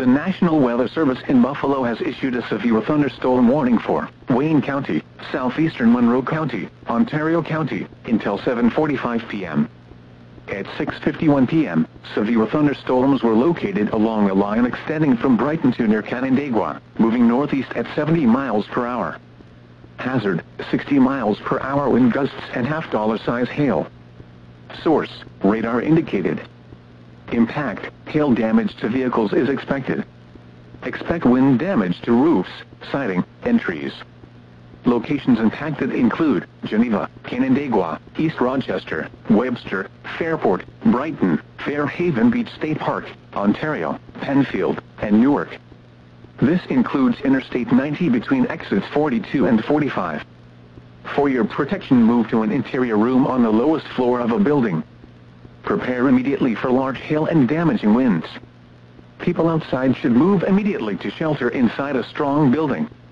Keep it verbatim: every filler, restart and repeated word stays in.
The National Weather Service in Buffalo has issued a severe thunderstorm warning for Wayne County, southeastern Monroe County, Ontario County, until seven forty-five p m At six fifty-one p m, severe thunderstorms were located along a line extending from Brighton to near Canandaigua, moving northeast at seventy miles per hour. Hazard, sixty miles per hour wind gusts and half-dollar size hail. Source, radar indicated. Impact, hail damage to vehicles is expected. Expect wind damage to roofs, siding, and trees. Locations impacted include Geneva, Canandaigua, East Rochester, Webster, Fairport, Brighton, Fairhaven Beach State Park, Ontario, Penfield, and Newark. This includes Interstate ninety between exits forty-two and forty-five. For your protection, move to an interior room on the lowest floor of a building. Prepare immediately for large hail and damaging winds. People outside should move immediately to shelter inside a strong building.